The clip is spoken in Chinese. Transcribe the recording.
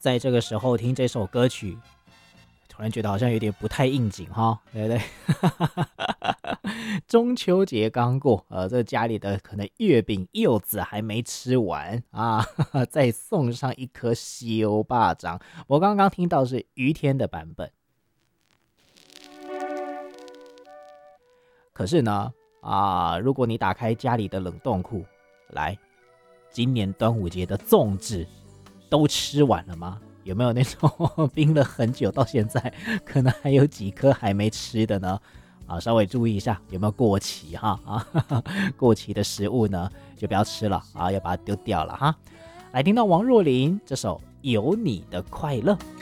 在这个时候听这首歌曲，突然觉得好像有点不太应景哈，对不对？中秋节刚过，这家里的可能月饼柚子还没吃完啊，再送上一颗西欧巴掌。我刚刚听到是于天的版本，可是呢，如果你打开家里的冷冻库，来，今年端午节的粽子都吃完了吗？有没有那种冰了很久到现在可能还有几颗还没吃的呢？稍微注意一下有没有过期哈过期的食物呢就不要吃了要把它丢掉了哈。来听到王若琳这首《有你的快乐》。